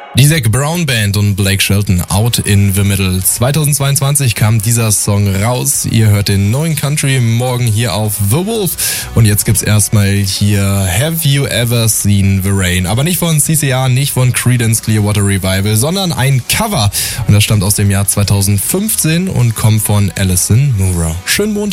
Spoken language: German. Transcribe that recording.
Die Zac Brown Band und Blake Shelton, Out in the Middle. 2022 kam dieser Song raus. Ihr hört den neuen Country morgen hier auf The Wolf. Und jetzt gibt's erstmal hier Have You Ever Seen the Rain? Aber nicht von CCR, nicht von Creedence Clearwater Revival, sondern ein Cover. Und das stammt aus dem Jahr 2015 und kommt von Alison Moore. Schönen Montag.